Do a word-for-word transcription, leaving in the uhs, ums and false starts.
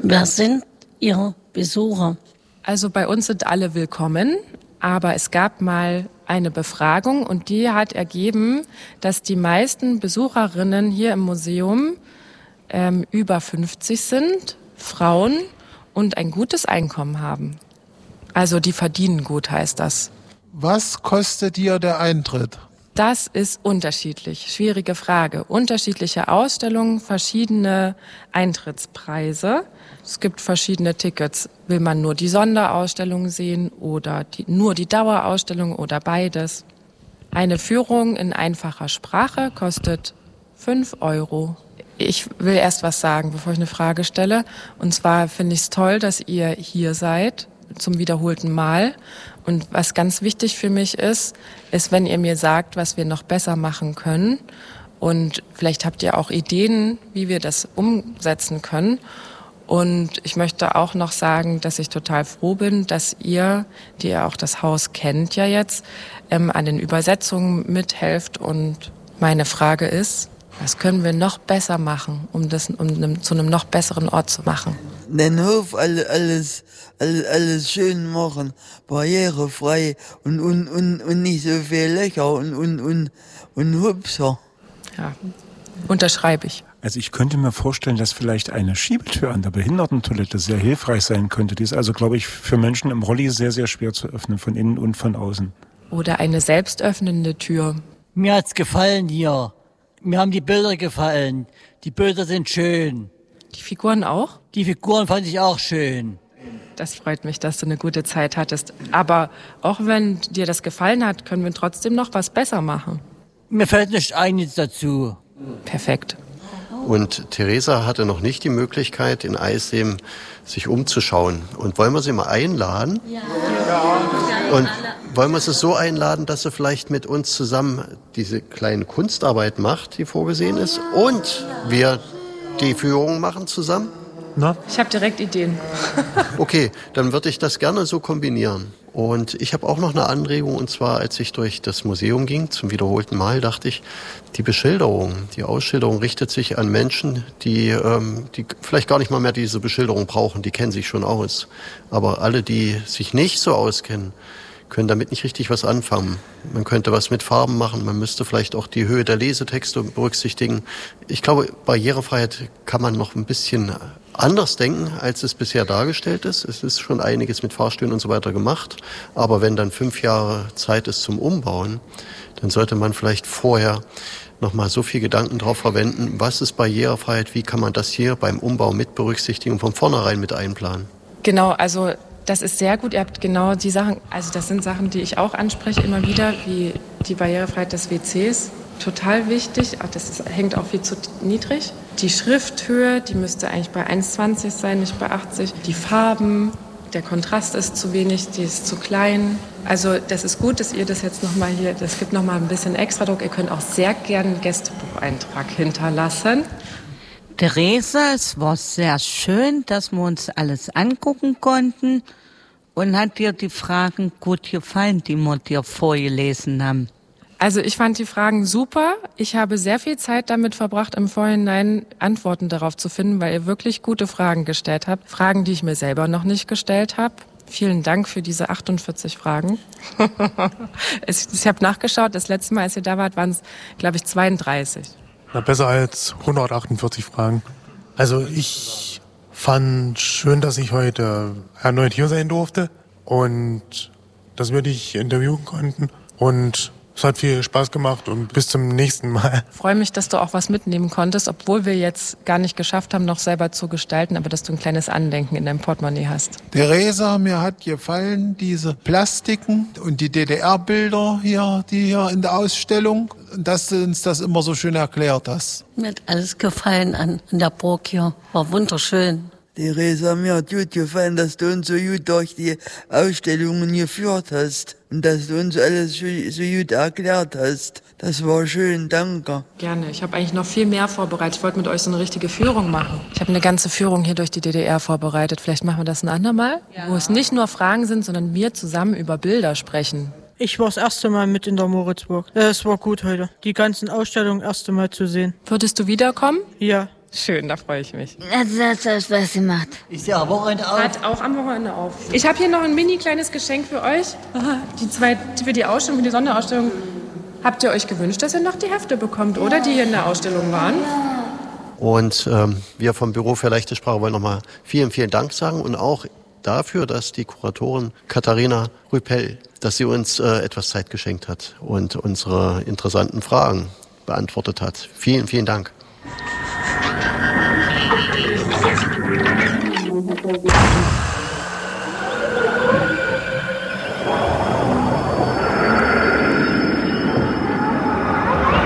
Wer sind Ihre Besucher? Also bei uns sind alle willkommen, aber es gab mal eine Befragung und die hat ergeben, dass die meisten Besucherinnen hier im Museum ähm, über fünfzig sind, Frauen und ein gutes Einkommen haben. Also die verdienen gut, heißt das. Was kostet dir der Eintritt? Das ist unterschiedlich. Schwierige Frage. Unterschiedliche Ausstellungen, verschiedene Eintrittspreise. Es gibt verschiedene Tickets. Will man nur die Sonderausstellung sehen oder die, nur die Dauerausstellung oder beides? Eine Führung in einfacher Sprache kostet fünf Euro. Ich will erst was sagen, bevor ich eine Frage stelle. Und zwar finde ich es toll, dass ihr hier seid, zum wiederholten Mal. Und was ganz wichtig für mich ist, ist, wenn ihr mir sagt, was wir noch besser machen können. Und vielleicht habt ihr auch Ideen, wie wir das umsetzen können. Und ich möchte auch noch sagen, dass ich total froh bin, dass ihr, die ihr auch das Haus kennt ja jetzt, ähm, an den Übersetzungen mithelft. Und meine Frage ist, was können wir noch besser machen, um das um einem, zu einem noch besseren Ort zu machen? Den Hof alles, alles, alles, alles schön machen, barrierefrei und, und, und, und nicht so viel Löcher und, und, und, und Hupser. Ja, unterschreibe ich. Also ich könnte mir vorstellen, dass vielleicht eine Schiebetür an der Behindertentoilette sehr hilfreich sein könnte. Die ist also, glaube ich, für Menschen im Rolli sehr, sehr schwer zu öffnen, von innen und von außen. Oder eine selbstöffnende Tür. Mir hat's gefallen hier. Mir haben die Bilder gefallen. Die Bilder sind schön. Die Figuren auch? Die Figuren fand ich auch schön. Das freut mich, dass du eine gute Zeit hattest. Aber auch wenn dir das gefallen hat, können wir trotzdem noch was besser machen. Mir fällt nicht einiges dazu. Perfekt. Und Theresa hatte noch nicht die Möglichkeit, in Eisleben sich umzuschauen. Und wollen wir sie mal einladen? Ja. Und wollen wir sie so einladen, dass sie vielleicht mit uns zusammen diese kleine Kunstarbeit macht, die vorgesehen ist, und wir die Führung machen zusammen? Na? Ich habe direkt Ideen. Okay, dann würde ich das gerne so kombinieren. Und ich habe auch noch eine Anregung, und zwar, als ich durch das Museum ging, zum wiederholten Mal, dachte ich, die Beschilderung, die Ausschilderung richtet sich an Menschen, die, ähm, die vielleicht gar nicht mal mehr diese Beschilderung brauchen, die kennen sich schon aus. Aber alle, die sich nicht so auskennen, können damit nicht richtig was anfangen. Man könnte was mit Farben machen, man müsste vielleicht auch die Höhe der Lesetexte berücksichtigen. Ich glaube, Barrierefreiheit kann man noch ein bisschen anders denken, als es bisher dargestellt ist. Es ist schon einiges mit Fahrstühlen und so weiter gemacht. Aber wenn dann fünf Jahre Zeit ist zum Umbauen, dann sollte man vielleicht vorher noch mal so viel Gedanken drauf verwenden, was ist Barrierefreiheit, wie kann man das hier beim Umbau mit berücksichtigen und von vornherein mit einplanen. Genau, also das ist sehr gut. Ihr habt genau die Sachen, also das sind Sachen, die ich auch anspreche immer wieder, wie die Barrierefreiheit des W Cs. Total wichtig, ach, das ist, hängt auch viel zu niedrig. Die Schrifthöhe, die müsste eigentlich bei eins Komma zwanzig sein, nicht bei achtzig. Die Farben, der Kontrast ist zu wenig, die ist zu klein. Also das ist gut, dass ihr das jetzt nochmal hier, das gibt nochmal ein bisschen Extradruck. Ihr könnt auch sehr gerne einen Gästebucheintrag hinterlassen. Theresa, es war sehr schön, dass wir uns alles angucken konnten. Und hat dir die Fragen gut gefallen, die wir dir vorgelesen haben? Also ich fand die Fragen super. Ich habe sehr viel Zeit damit verbracht, im Vorhinein Antworten darauf zu finden, weil ihr wirklich gute Fragen gestellt habt. Fragen, die ich mir selber noch nicht gestellt habe. Vielen Dank für diese achtundvierzig Fragen. Ich habe nachgeschaut, das letzte Mal, als ihr da wart, waren es, glaube ich, zweiunddreißig. Na, besser als hundertachtundvierzig Fragen. Also ich fand schön, dass ich heute erneut hier sein durfte und dass wir dich interviewen konnten. Und es hat viel Spaß gemacht und bis zum nächsten Mal. Ich freue mich, dass du auch was mitnehmen konntest, obwohl wir jetzt gar nicht geschafft haben, noch selber zu gestalten, aber dass du ein kleines Andenken in deinem Portemonnaie hast. Theresa, mir hat gefallen diese Plastiken und die D D R-Bilder hier, die hier in der Ausstellung, dass du uns das immer so schön erklärt hast. Mir hat alles gefallen an, an der Burg hier. War wunderschön. Theresa, mir hat gut gefallen, dass du uns so gut durch die Ausstellungen geführt hast und dass du uns alles so, so gut erklärt hast. Das war schön, danke. Gerne. Ich habe eigentlich noch viel mehr vorbereitet. Ich wollte mit euch so eine richtige Führung machen. Ich habe eine ganze Führung hier durch die D D R vorbereitet. Vielleicht machen wir das ein andermal, ja. Wo es nicht nur Fragen sind, sondern wir zusammen über Bilder sprechen. Ich war das erste Mal mit in der Moritzburg. Es war gut heute, die ganzen Ausstellungen das erste Mal zu sehen. Würdest du wiederkommen? Ja. Schön, da freue ich mich. Also das hat Spaß gemacht. Ist ja am Wochenende auf. Hat auch am Wochenende auf. Ich habe hier noch ein mini kleines Geschenk für euch. Die zwei für die Ausstellung, für die Sonderausstellung. Habt ihr euch gewünscht, dass ihr noch die Hefte bekommt, oder? Die hier in der Ausstellung waren? Und ähm, wir vom Büro für leichte Sprache wollen nochmal vielen, vielen Dank sagen und auch dafür, dass die Kuratorin Katharina Rüpell, dass sie uns äh, etwas Zeit geschenkt hat und unsere interessanten Fragen beantwortet hat. Vielen, vielen Dank. Thank you.